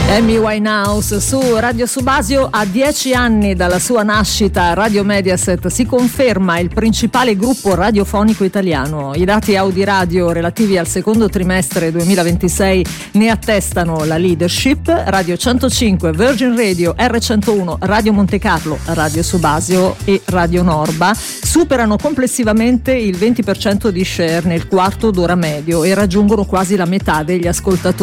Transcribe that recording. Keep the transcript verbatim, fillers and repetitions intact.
Amy Winehouse su Radio Subasio. A dieci anni dalla sua nascita, Radio Mediaset si conferma il principale gruppo radiofonico italiano. I dati Audiradio relativi al secondo trimestre duemilaventisei ne attestano la leadership. Radio centocinque, Virgin Radio, erre centouno, Radio Monte Carlo, Radio Subasio e Radio Norba superano complessivamente il venti per cento di share nel quarto d'ora medio e raggiungono quasi la metà degli ascoltatori